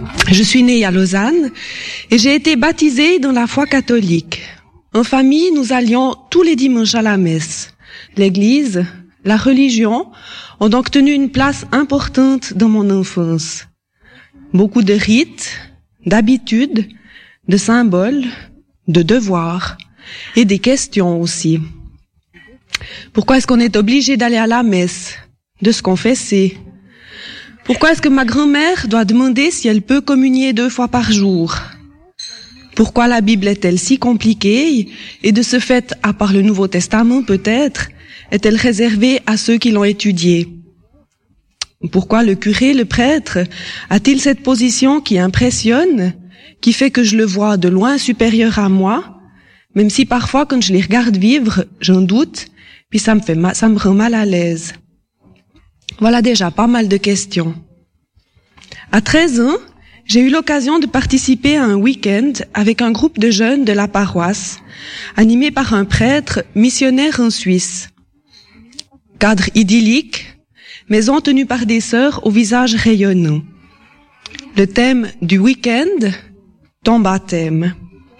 Je suis née à Lausanne et j'ai été baptisée dans la foi catholique. En famille, nous allions tous les dimanches à la messe. L'église, la religion ont donc tenu une place importante dans mon enfance. Beaucoup de rites, d'habitudes, de symboles, de devoirs et des questions aussi. Pourquoi est-ce qu'on est obligé d'aller à la messe, de se confesser? Pourquoi est-ce que ma grand-mère doit demander si elle peut communier 2 fois par jour? Pourquoi la Bible est-elle si compliquée et de ce fait, à part le Nouveau Testament peut-être, est-elle réservée à ceux qui l'ont étudiée? Pourquoi le curé, le prêtre, a-t-il cette position qui impressionne, qui fait que je le vois de loin supérieur à moi, même si parfois quand je les regarde vivre, j'en doute, puis ça me rend mal à l'aise. Voilà déjà pas mal de questions. À 13 ans, j'ai eu l'occasion de participer à un week-end avec un groupe de jeunes de la paroisse, animé par un prêtre missionnaire en Suisse. Cadre idyllique, maison tenue par des sœurs au visage rayonnant. Le thème du week-end, ton baptême.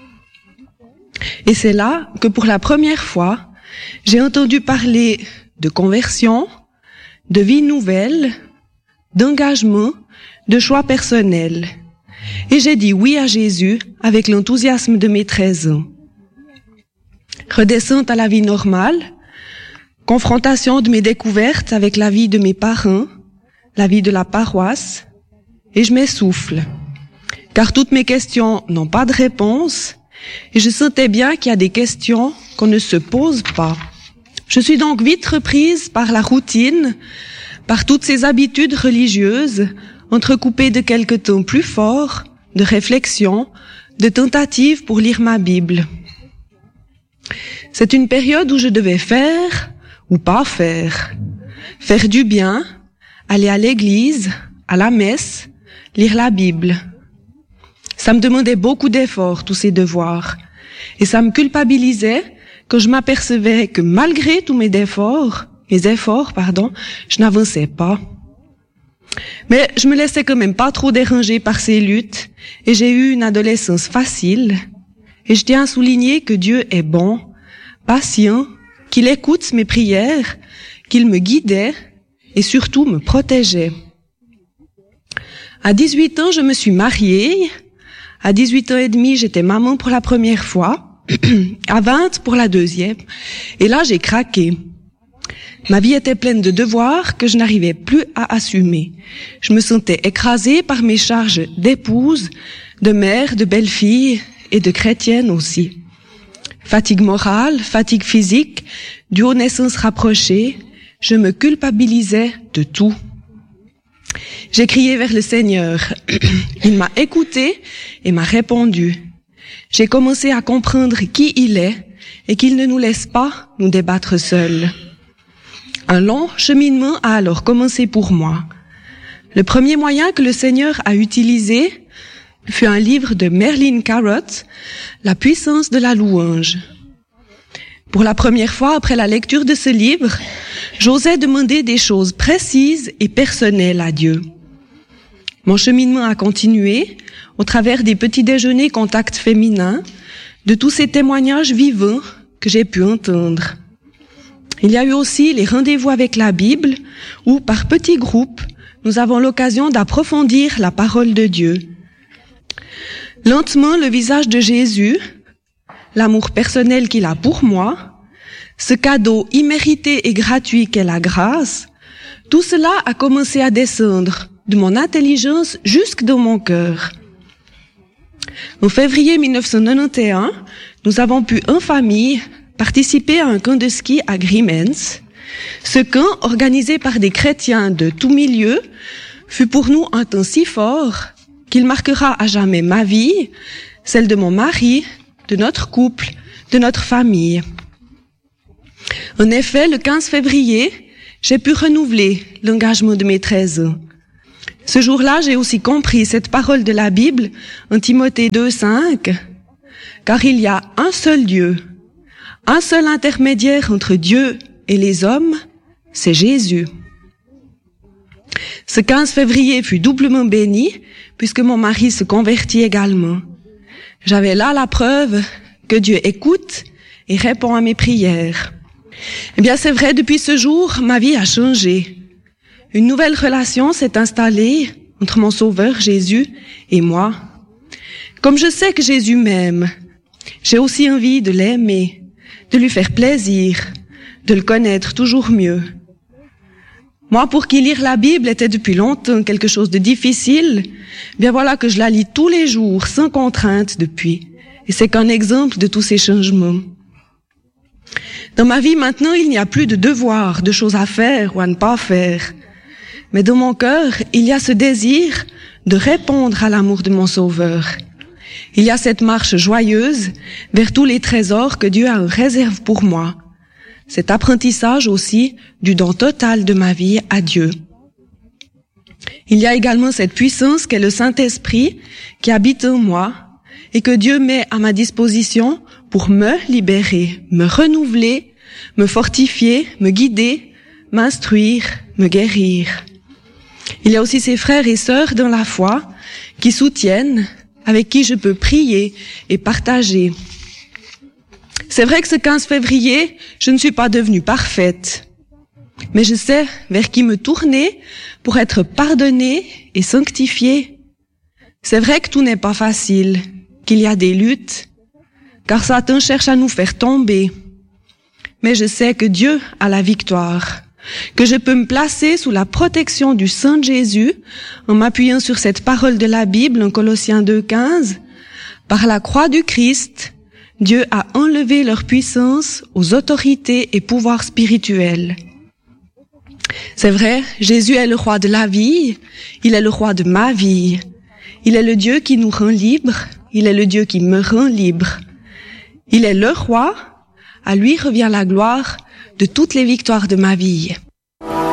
Et c'est là que pour la première fois, j'ai entendu parler de conversion, de vie nouvelle, d'engagement, de choix personnel. Et j'ai dit oui à Jésus avec l'enthousiasme de mes 13 ans. Redescente à la vie normale, confrontation de mes découvertes avec la vie de mes parents, la vie de la paroisse, et je m'essouffle. Car toutes mes questions n'ont pas de réponse, et je sentais bien qu'il y a des questions qu'on ne se pose pas. Je suis donc vite reprise par la routine, par toutes ces habitudes religieuses, entrecoupées de quelques temps plus forts, de réflexion, de tentatives pour lire ma Bible. C'est une période où je devais faire ou pas faire. Faire du bien, aller à l'église, à la messe, lire la Bible. Ça me demandait beaucoup d'efforts, tous ces devoirs. Et ça me culpabilisait quand je m'apercevais que malgré tous mes efforts, je n'avançais pas. Mais je me laissais quand même pas trop déranger par ces luttes et j'ai eu une adolescence facile. Et je tiens à souligner que Dieu est bon, patient, qu'il écoute mes prières, qu'il me guidait et surtout me protégeait. À 18 ans, je me suis mariée. À 18 ans et demi, j'étais maman pour la première fois. À 20 pour la deuxième. Et là, j'ai craqué. Ma vie était pleine de devoirs que je n'arrivais plus à assumer. Je me sentais écrasée par mes charges d'épouse, de mère, de belle-fille et de chrétienne aussi. Fatigue morale, fatigue physique, due aux naissances rapprochées, je me culpabilisais de tout. J'ai crié vers le Seigneur. Il m'a écoutée et m'a répondu. J'ai commencé à comprendre qui il est et qu'il ne nous laisse pas nous débattre seuls. Un long cheminement a alors commencé pour moi. Le premier moyen que le Seigneur a utilisé fut un livre de Merlin Carrot, La puissance de la louange. Pour la première fois après la lecture de ce livre, j'osais demander des choses précises et personnelles à Dieu. Mon cheminement a continué au travers des petits déjeuners contacts féminins, de tous ces témoignages vivants que j'ai pu entendre. Il y a eu aussi les rendez-vous avec la Bible où, par petits groupes, nous avons l'occasion d'approfondir la parole de Dieu. Lentement, le visage de Jésus, l'amour personnel qu'il a pour moi, ce cadeau immérité et gratuit qu'est la grâce, tout cela a commencé à descendre de mon intelligence jusque dans mon cœur. En février 1991, nous avons pu en famille participer à un camp de ski à Grimmens. Ce camp, organisé par des chrétiens de tout milieu, fut pour nous un temps si fort qu'il marquera à jamais ma vie, celle de mon mari, de notre couple, de notre famille. En effet, le 15 février, j'ai pu renouveler l'engagement de mes 13 ans. Ce jour-là, j'ai aussi compris cette parole de la Bible en Timothée 2,5, car il y a un seul Dieu, un seul intermédiaire entre Dieu et les hommes, c'est Jésus. Ce 15 février fut doublement béni puisque mon mari se convertit également. J'avais là la preuve que Dieu écoute et répond à mes prières. Eh bien, c'est vrai, depuis ce jour, ma vie a changé. Une nouvelle relation s'est installée entre mon Sauveur Jésus et moi. Comme je sais que Jésus m'aime, j'ai aussi envie de l'aimer, de lui faire plaisir, de le connaître toujours mieux. Moi, pour qui lire la Bible était depuis longtemps quelque chose de difficile, bien voilà que je la lis tous les jours, sans contrainte depuis. Et c'est qu'un exemple de tous ces changements. Dans ma vie maintenant, il n'y a plus de devoirs, de choses à faire ou à ne pas faire. Mais dans mon cœur, il y a ce désir de répondre à l'amour de mon Sauveur. Il y a cette marche joyeuse vers tous les trésors que Dieu a en réserve pour moi. Cet apprentissage aussi du don total de ma vie à Dieu. Il y a également cette puissance qu'est le Saint-Esprit qui habite en moi et que Dieu met à ma disposition pour me libérer, me renouveler, me fortifier, me guider, m'instruire, me guérir. Il y a aussi ces frères et sœurs dans la foi qui soutiennent, avec qui je peux prier et partager. C'est vrai que ce 15 février, je ne suis pas devenue parfaite, mais je sais vers qui me tourner pour être pardonnée et sanctifiée. C'est vrai que tout n'est pas facile, qu'il y a des luttes, car Satan cherche à nous faire tomber. Mais je sais que Dieu a la victoire, que je peux me placer sous la protection du sang de Jésus en m'appuyant sur cette parole de la Bible en Colossiens 2,15. Par la croix du Christ, Dieu a enlevé leur puissance aux autorités et pouvoirs spirituels. C'est vrai, Jésus est le roi de la vie, il est le roi de ma vie. Il est le Dieu qui nous rend libres, il est le Dieu qui me rend libre. Il est le roi, à lui revient la gloire de toutes les victoires de ma vie.